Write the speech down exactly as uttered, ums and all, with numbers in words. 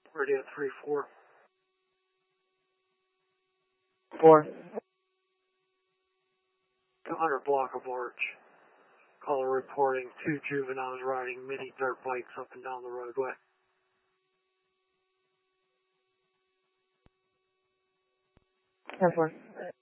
Radio three four. Four. two hundred block of Arch. Caller reporting two juveniles riding mini dirt bikes up and down the roadway. ten four.